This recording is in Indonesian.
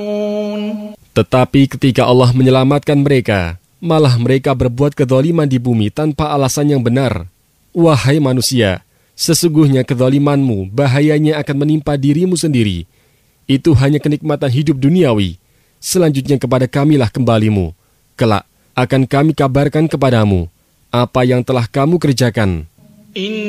Tetapi ketika Allah menyelamatkan mereka, malah mereka berbuat kezaliman di bumi tanpa alasan yang benar. Wahai manusia, sesungguhnya kezalimanmu bahayanya akan menimpa dirimu sendiri. Itu hanya kenikmatan hidup duniawi. Selanjutnya kepada kamilah kembalimu. Kelak akan kami kabarkan kepadamu apa yang telah kamu kerjakan.